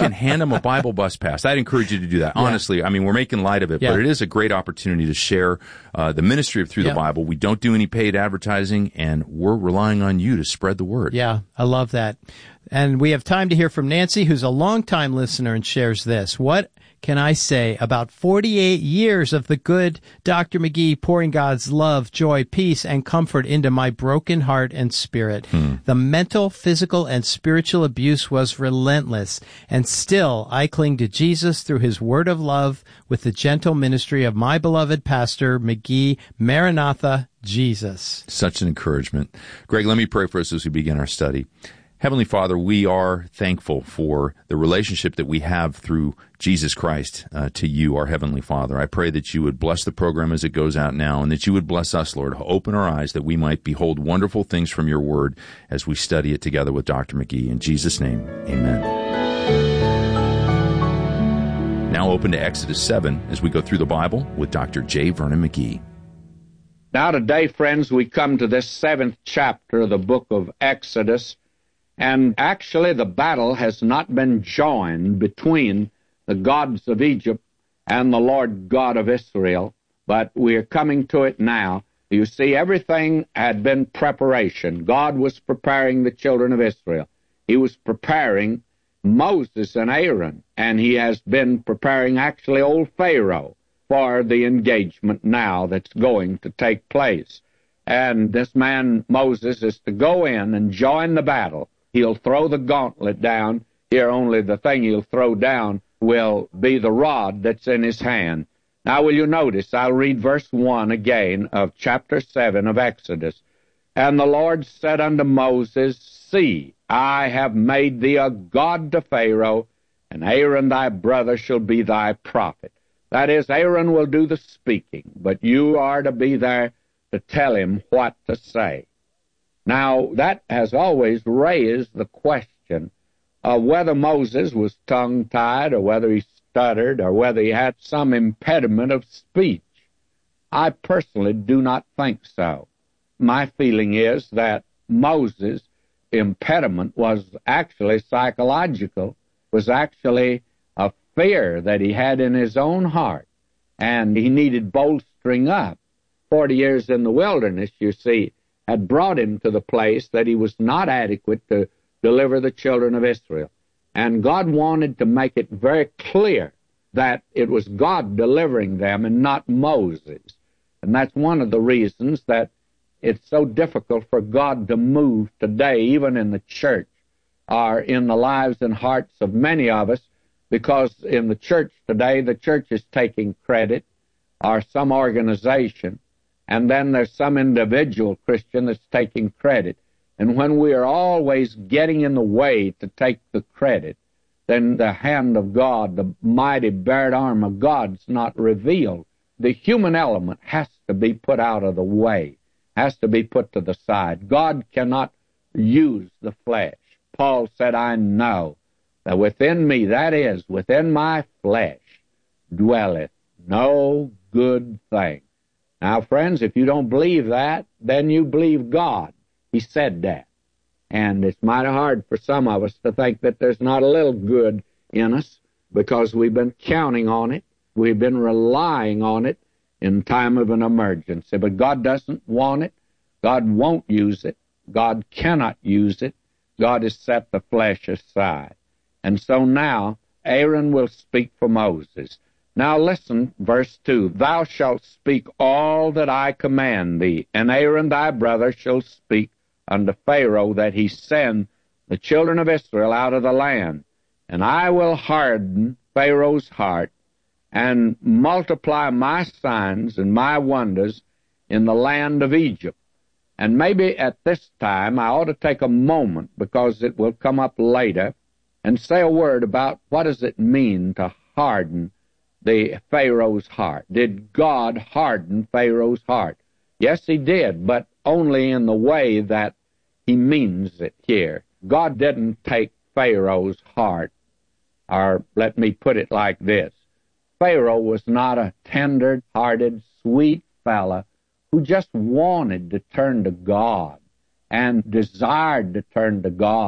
can hand them a Bible bus pass. I'd encourage you to do that. Yeah. Honestly, I mean, we're making light of it, but it is a great opportunity to share the ministry of Through the Bible. We don't do any paid advertising, and we're relying on you to spread the word. Yeah, I love that. And we have time to hear from Nancy, who's a longtime listener, and shares this. What can I say about 48 years of the good Dr. McGee pouring God's love, joy, peace, and comfort into my broken heart and spirit? The mental, physical, and spiritual abuse was relentless, and still I cling to Jesus through his word of love with the gentle ministry of my beloved pastor, McGee. Maranatha, Jesus. Such an encouragement. Greg, let me pray for us as we begin our study. Heavenly Father, we are thankful for the relationship that we have through Jesus Christ to you, our Heavenly Father. I pray that you would bless the program as it goes out now, and that you would bless us, Lord. Open our eyes that we might behold wonderful things from your word as we study it together with Dr. McGee. In Jesus' name, amen. Now open to Exodus 7 as we go through the Bible with Dr. J. Vernon McGee. Now today, friends, we come to this 7th chapter of the book of Exodus. And actually, the battle has not been joined between the gods of Egypt and the Lord God of Israel, but we are coming to it now. You see, everything had been preparation. God was preparing the children of Israel. He was preparing Moses and Aaron, and he has been preparing actually old Pharaoh for the engagement now that's going to take place. And this man, Moses, is to go in and join the battle. He'll throw the gauntlet down. Here, only the thing he'll throw down will be the rod that's in his hand. Now, will you notice, I'll read verse 1 again of chapter 7 of Exodus. And the Lord said unto Moses, See, I have made thee a god to Pharaoh, and Aaron thy brother shall be thy prophet. That is, Aaron will do the speaking, but you are to be there to tell him what to say. Now, that has always raised the question of whether Moses was tongue-tied or whether he stuttered or whether he had some impediment of speech. I personally do not think so. My feeling is that Moses' impediment was actually psychological, was actually a fear that he had in his own heart, and he needed bolstering up. 40 years in the wilderness, you see, had brought him to the place that he was not adequate to deliver the children of Israel. And God wanted to make it very clear that it was God delivering them and not Moses. And that's one of the reasons that it's so difficult for God to move today, even in the church, or in the lives and hearts of many of us, because in the church today, the church is taking credit, or some organization, and then there's some individual Christian that's taking credit. And when we are always getting in the way to take the credit, then the hand of God, the mighty bared arm of God, is not revealed. The human element has to be put out of the way, has to be put to the side. God cannot use the flesh. Paul said, I know that within me, that is, within my flesh, dwelleth no good thing. Now, friends, if you don't believe that, then you believe God. He said that. And it's mighty hard for some of us to think that there's not a little good in us because we've been counting on it. We've been relying on it in time of an emergency. But God doesn't want it. God won't use it. God cannot use it. God has set the flesh aside. And so now Aaron will speak for Moses. Now listen, verse 2, Thou shalt speak all that I command thee, and Aaron thy brother shall speak unto Pharaoh that he send the children of Israel out of the land. And I will harden Pharaoh's heart, and multiply my signs and my wonders in the land of Egypt. And maybe at this time I ought to take a moment, because it will come up later, and say a word about what does it mean to harden the Pharaoh's heart. Did God harden Pharaoh's heart? Yes, he did, but only in the way that he means it here. God didn't take Pharaoh's heart, or let me put it like this. Pharaoh was not a tender-hearted, sweet fella who just wanted to turn to God and desired to turn to God.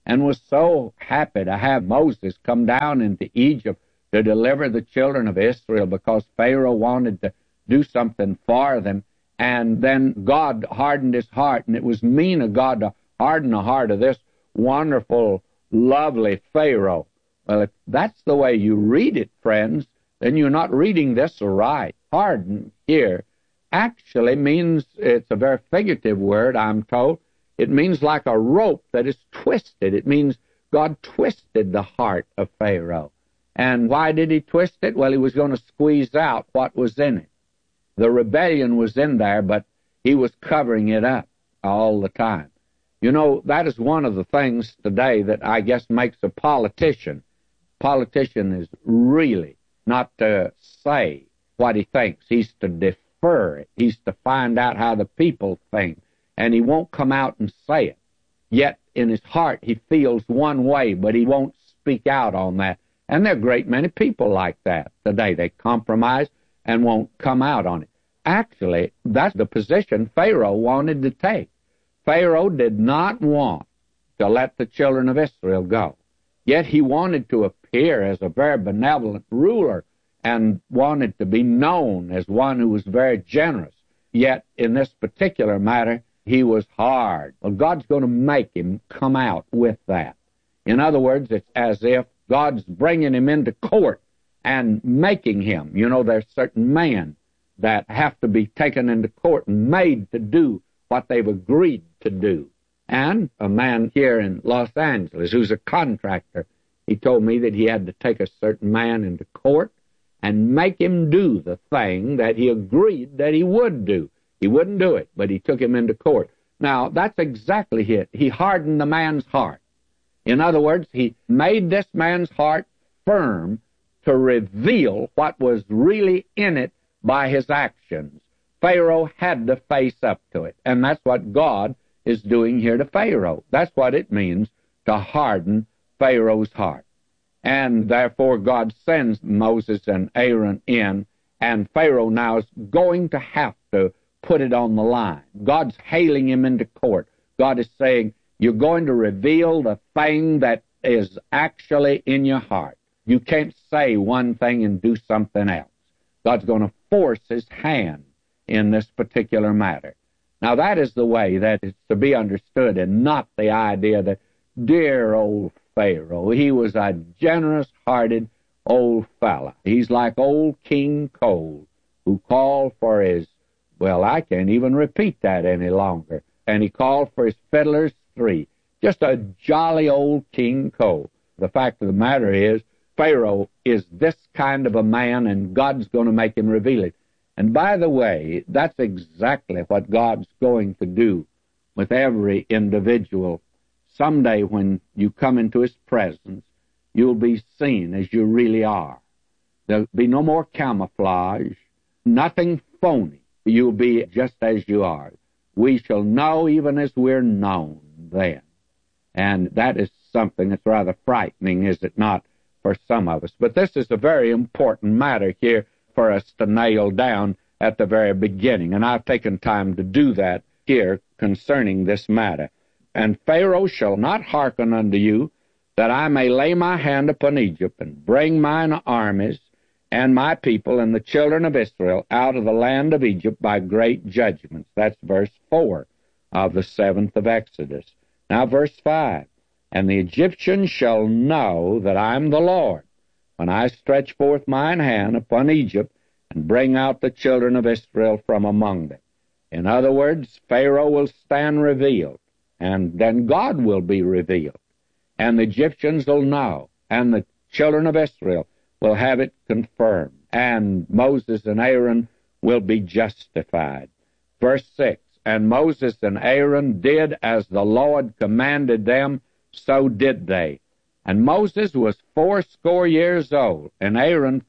and was so happy to have Moses come down into Egypt to deliver the children of Israel, because Pharaoh wanted to do something for them. And then God hardened his heart, and it was mean of God to harden the heart of this wonderful, lovely Pharaoh. Well, if that's the way you read it, friends, then you're not reading this right. Harden here actually means, it's a very figurative word, I'm told. It means like a rope that is twisted. It means God twisted the heart of Pharaoh. And why did he twist it? Well, he was going to squeeze out what was in it. The rebellion was in there, but he was covering it up all the time. You know, that is one of the things today that I guess makes a politician. Politician is really not to say what he thinks. He's to defer it. He's to find out how the people think. And he won't come out and say it. Yet in his heart he feels one way, but he won't speak out on that. And there are a great many people like that today. They compromise and won't come out on it. Actually, that's the position Pharaoh wanted to take. Pharaoh did not want to let the children of Israel go. Yet he wanted to appear as a very benevolent ruler and wanted to be known as one who was very generous. Yet in this particular matter, he was hard. Well, God's going to make him come out with that. In other words, it's as if God's bringing him into court and making him. You know, there's certain men that have to be taken into court and made to do what they've agreed to do. And a man here in Los Angeles who's a contractor, he told me that he had to take a certain man into court and make him do the thing that he agreed that he would do. He wouldn't do it, but he took him into court. Now, that's exactly it. He hardened the man's heart. In other words, he made this man's heart firm to reveal what was really in it by his actions. Pharaoh had to face up to it, and that's what God is doing here to Pharaoh. That's what it means to harden Pharaoh's heart. And therefore God sends Moses and Aaron in, and Pharaoh now is going to have to put it on the line. God's hailing him into court. God is saying, you're going to reveal the thing that is actually in your heart. You can't say one thing and do something else. God's going to force his hand in this particular matter. Now, that is the way that it's to be understood, and not the idea that, dear old Pharaoh, he was a generous-hearted old fella. He's like old King Cole, who called for his, well, I can't even repeat that any longer, and he called for his fiddlers 3. Just a jolly old King Cole. The fact of the matter is, Pharaoh is this kind of a man, and God's going to make him reveal it. And by the way, that's exactly what God's going to do with every individual. Someday when you come into his presence, you'll be seen as you really are. There'll be no more camouflage, nothing phony. You'll be just as you are. We shall know even as we're known then. And that is something that's rather frightening, is it not, for some of us? But this is a very important matter here for us to nail down at the very beginning. And I've taken time to do that here concerning this matter. And Pharaoh shall not hearken unto you, that I may lay my hand upon Egypt, and bring mine armies and my people and the children of Israel out of the land of Egypt by great judgments. That's verse 4 of the 7th of Exodus. Now verse 5, and the Egyptians shall know that I am the Lord, when I stretch forth mine hand upon Egypt, and bring out the children of Israel from among them. In other words, Pharaoh will stand revealed, and then God will be revealed. And the Egyptians will know, and the children of Israel will have it confirmed, and Moses and Aaron will be justified. Verse 6, and Moses and Aaron did as the Lord commanded them, so did they. And Moses was 80 years old, and Aaron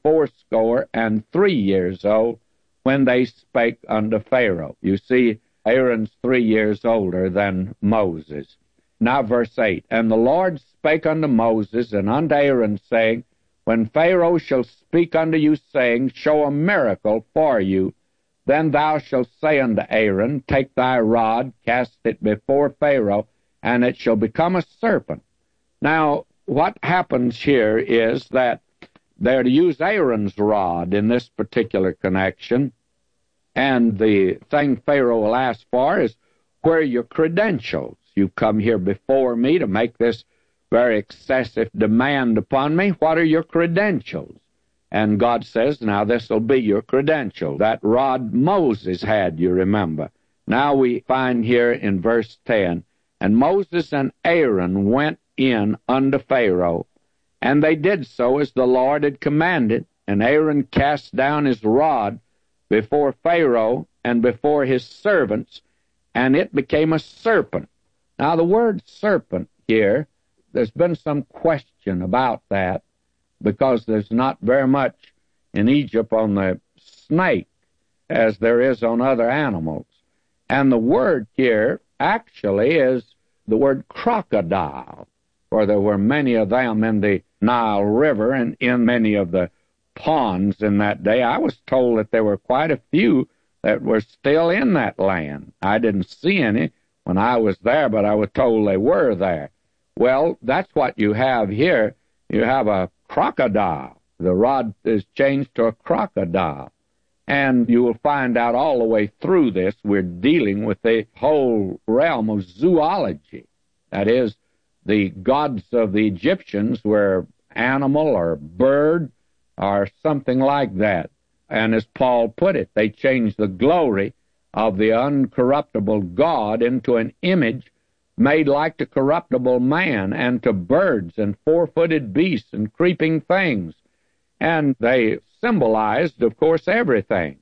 83 years old, when they spake unto Pharaoh. You see, Aaron's 3 years older than Moses. Now verse 8, and the Lord spake unto Moses and unto Aaron, saying, when Pharaoh shall speak unto you, saying, show a miracle for you, then thou shalt say unto Aaron, take thy rod, cast it before Pharaoh, and it shall become a serpent. Now, what happens here is that they're to use Aaron's rod in this particular connection, and the thing Pharaoh will ask for is, where are your credentials? You've come here before me to make this very excessive demand upon me. What are your credentials? And God says, now this will be your credential. That rod Moses had, you remember. Now we find here in verse 10, and Moses and Aaron went in unto Pharaoh, and they did so as the Lord had commanded, and Aaron cast down his rod before Pharaoh and before his servants, and it became a serpent. Now the word serpent here, there's been some question about that, because there's not very much in Egypt on the snake as there is on other animals. And the word here actually is the word crocodile, for there were many of them in the Nile River and in many of the ponds in that day. I was told that there were quite a few that were still in that land. I didn't see any when I was there, but I was told they were there. Well, that's what you have here. You have a crocodile. The rod is changed to a crocodile. And you will find out all the way through this, we're dealing with the whole realm of zoology. That is, the gods of the Egyptians were animal or bird or something like that. And as Paul put it, they changed the glory of the uncorruptible God into an image made like the corruptible man, and to birds and four-footed beasts and creeping things. And they symbolized, of course, everything.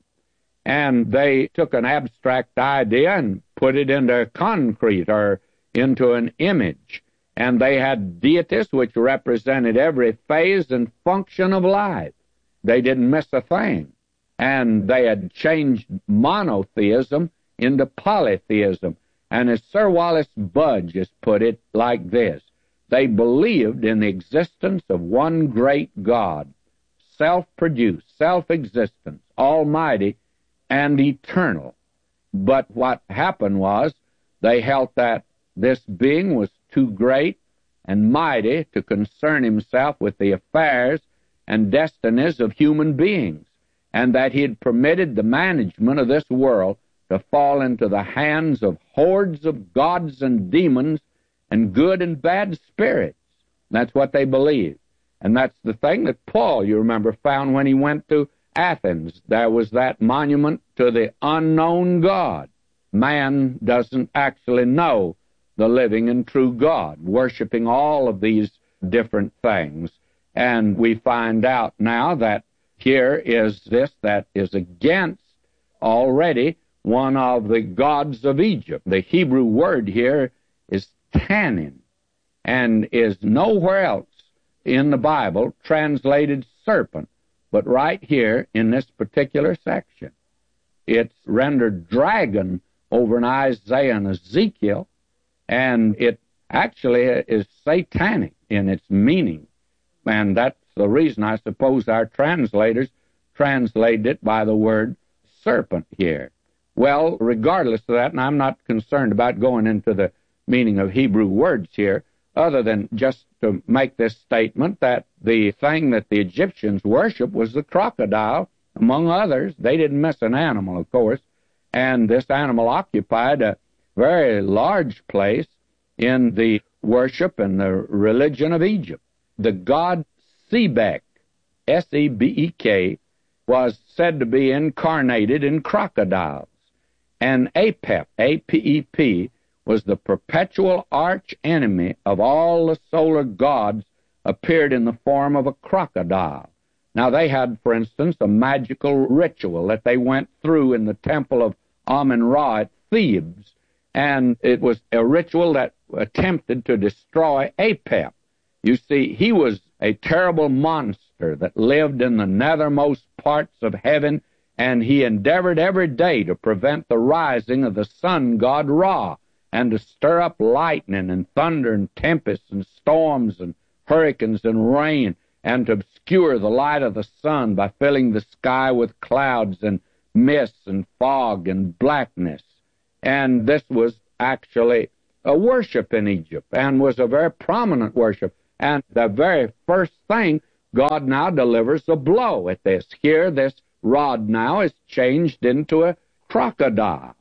And they took an abstract idea and put it into concrete or into an image. And they had deities which represented every phase and function of life. They didn't miss a thing. And they had changed monotheism into polytheism. And as Sir Wallace Budge has put it like this, they believed in the existence of one great God, self-produced, self-existent, almighty, and eternal. But what happened was they held that this being was too great and mighty to concern himself with the affairs and destinies of human beings, and that he had permitted the management of this world to fall into the hands of hordes of gods and demons and good and bad spirits. That's what they believed. And that's the thing that Paul, you remember, found when he went to Athens. There was that monument to the unknown God. Man doesn't actually know the living and true God, worshiping all of these different things. And we find out now that here is this that is against already one of the gods of Egypt. The Hebrew word here is tannin, and is nowhere else in the Bible translated serpent, but right here in this particular section. It's rendered dragon over in Isaiah and Ezekiel, and it actually is satanic in its meaning. And that's the reason I suppose our translators translated it by the word serpent here. Well, regardless of that, and I'm not concerned about going into the meaning of Hebrew words here, other than just to make this statement that the thing that the Egyptians worshiped was the crocodile, among others. They didn't miss an animal, of course, and this animal occupied a very large place in the worship and the religion of Egypt. The god Sebek, S-E-B-E-K, was said to be incarnated in crocodiles. And Apep, A-P-E-P, was the perpetual arch enemy of all the solar gods, appeared in the form of a crocodile. Now they had, for instance, a magical ritual that they went through in the temple of Amun-Ra at Thebes, and it was a ritual that attempted to destroy Apep. You see, he was a terrible monster that lived in the nethermost parts of heaven, and he endeavored every day to prevent the rising of the sun god Ra, and to stir up lightning and thunder and tempests and storms and hurricanes and rain, and to obscure the light of the sun by filling the sky with clouds and mists and fog and blackness. And this was actually a worship in Egypt, and was a very prominent worship. And the very first thing, God now delivers a blow at this. Here, this rod now is changed into a crocodile.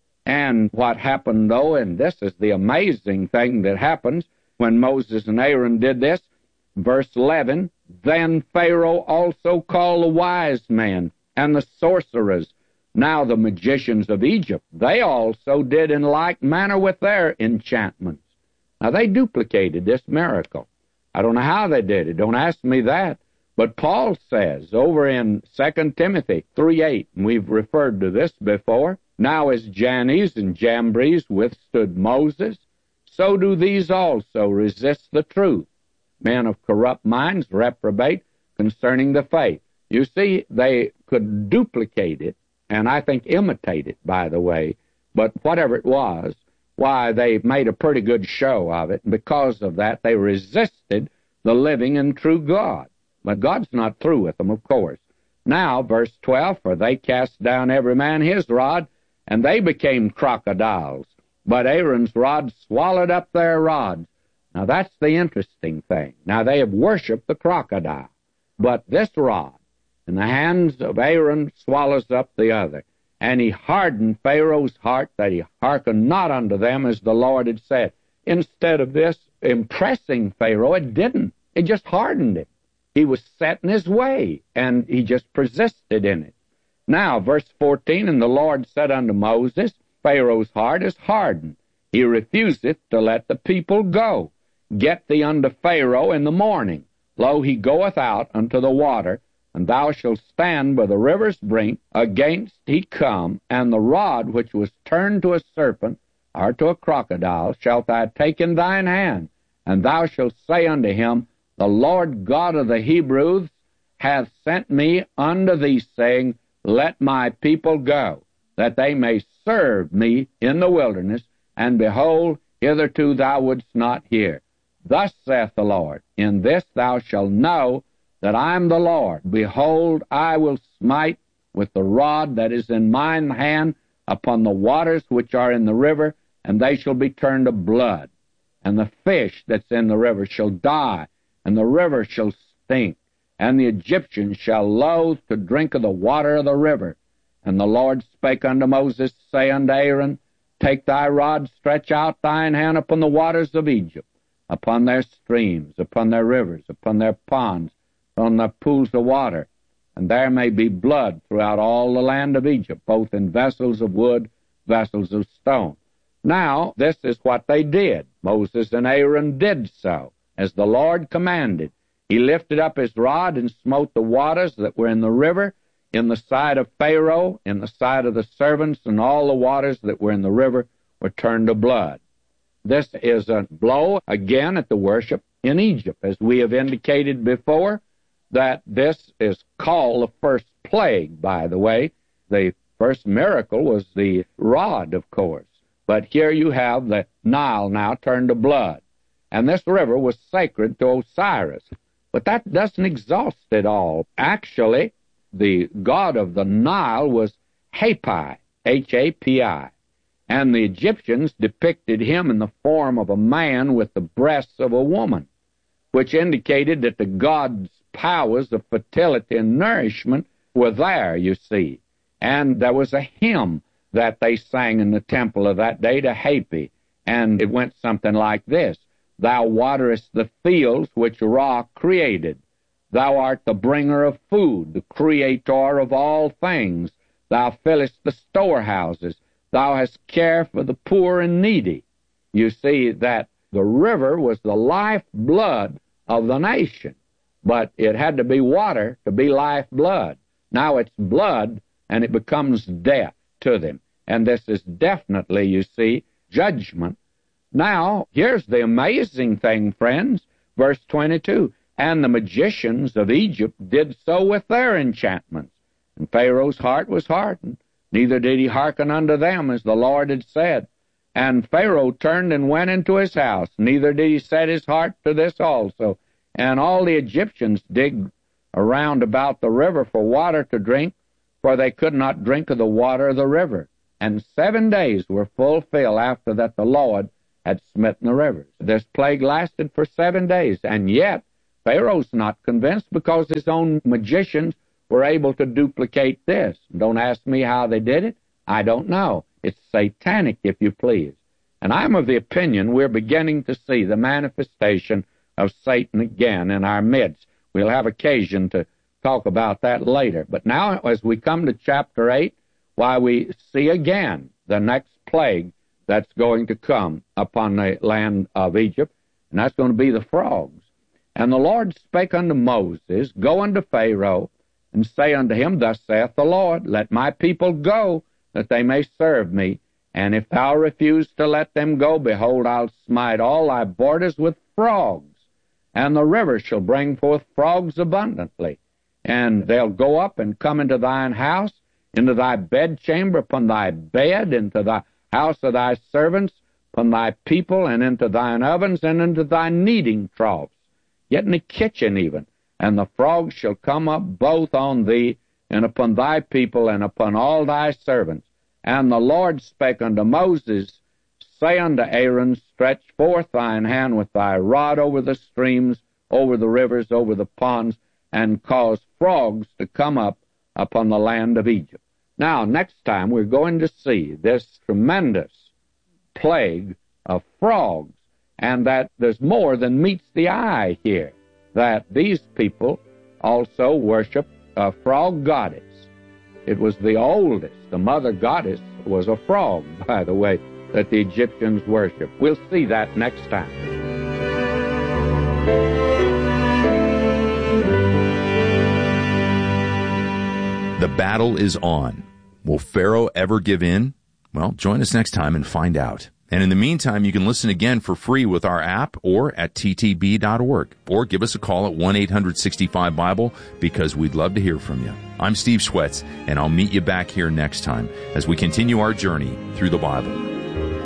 And what happened, though, and this is the amazing thing that happens when Moses and Aaron did this, verse 11, then Pharaoh also called the wise men and the sorcerers, now the magicians of Egypt. They also did in like manner with their enchantments. Now, they duplicated this miracle. I don't know how they did it. Don't ask me that. But Paul says over in 2 Timothy 3:8, and we've referred to this before, now as Jannes and Jambres withstood Moses, so do these also resist the truth. Men of corrupt minds reprobate concerning the faith. You see, they could duplicate it, and I think imitate it, by the way, but whatever it was, why, they made a pretty good show of it, and because of that, they resisted the living and true God. But God's not through with them, of course. Now, verse 12, for they cast down every man his rod, and they became crocodiles. But Aaron's rod swallowed up their rods. Now, that's the interesting thing. Now, they have worshipped the crocodile. But this rod in the hands of Aaron swallows up the other. And he hardened Pharaoh's heart, that he hearkened not unto them as the Lord had said. Instead of this impressing Pharaoh, it didn't. It just hardened him. He was set in his way, and he just persisted in it. Now, verse 14, and the Lord said unto Moses, Pharaoh's heart is hardened. He refuseth to let the people go. Get thee unto Pharaoh in the morning. Lo, he goeth out unto the water, and thou shalt stand by the river's brink, against he come, and the rod which was turned to a serpent, or to a crocodile, shalt thou take in thine hand, and thou shalt say unto him, the Lord God of the Hebrews hath sent me unto thee, saying, let my people go, that they may serve me in the wilderness, and behold, hitherto thou wouldst not hear. Thus saith the Lord, in this thou shalt know that I am the Lord. Behold, I will smite with the rod that is in mine hand upon the waters which are in the river, and they shall be turned to blood. And the fish that's in the river shall die, and the river shall stink, and the Egyptians shall loathe to drink of the water of the river. And the Lord spake unto Moses, say unto Aaron, take thy rod, stretch out thine hand upon the waters of Egypt, upon their streams, upon their rivers, upon their ponds, on the pools of water, and there may be blood throughout all the land of Egypt, both in vessels of wood, vessels of stone. Now, this is what they did. Moses and Aaron did so, as the Lord commanded. He lifted up his rod and smote the waters that were in the river, in the sight of Pharaoh, in the sight of the servants, and all the waters that were in the river were turned to blood. This is a blow, again, at the worship in Egypt, as we have indicated before, that this is called the first plague, by the way. The first miracle was the rod, of course. But here you have the Nile now turned to blood. And this river was sacred to Osiris. But that doesn't exhaust it all. Actually, the god of the Nile was Hapi, H-A-P-I. And the Egyptians depicted him in the form of a man with the breasts of a woman, which indicated that the god's powers of fertility and nourishment were there, you see. And there was a hymn that they sang in the temple of that day to Hapi, and it went something like this. Thou waterest the fields which Ra created. Thou art the bringer of food, the creator of all things. Thou fillest the storehouses. Thou hast care for the poor and needy. You see that the river was the lifeblood of the nation, but it had to be water to be lifeblood. Now it's blood, and it becomes death to them. And this is definitely, you see, judgment. Now, here's the amazing thing, friends. Verse 22, and the magicians of Egypt did so with their enchantments. And Pharaoh's heart was hardened, neither did he hearken unto them as the Lord had said. And Pharaoh turned and went into his house, neither did he set his heart to this also. And all the Egyptians digged around about the river for water to drink, for they could not drink of the water of the river. And 7 days were fulfilled after that the Lord had smitten the rivers. This plague lasted for 7 days, and yet Pharaoh's not convinced because his own magicians were able to duplicate this. Don't ask me how they did it. I don't know. It's satanic, if you please. And I'm of the opinion we're beginning to see the manifestation of Satan again in our midst. We'll have occasion to talk about that later. But now, as we come to chapter 8, why we see again the next plague that's going to come upon the land of Egypt, and that's going to be the frogs. And the Lord spake unto Moses, Go unto Pharaoh, and say unto him, Thus saith the Lord, Let my people go, that they may serve me. And if thou refuse to let them go, behold, I'll smite all thy borders with frogs, and the river shall bring forth frogs abundantly. And they'll go up and come into thine house, into thy bedchamber, upon thy bed, into the house of thy servants, upon thy people, and into thine ovens, and into thy kneading troughs, yet in the kitchen even. And the frogs shall come up both on thee, and upon thy people, and upon all thy servants. And the Lord spake unto Moses, Say unto Aaron, Stretch forth thine hand with thy rod over the streams, over the rivers, over the ponds, and cause frogs to come up upon the land of Egypt. Now, next time we're going to see this tremendous plague of frogs, and that there's more than meets the eye here, that these people also worship a frog goddess. It was the oldest. The mother goddess was a frog, by the way, that the Egyptians worshiped. We'll see that next time. The battle is on. Will Pharaoh ever give in? Well, join us next time and find out. And in the meantime, you can listen again for free with our app or at ttb.org. Or give us a call at 1-800-65-BIBLE, because we'd love to hear from you. I'm Steve Schwetz, and I'll meet you back here next time as we continue our journey through the Bible.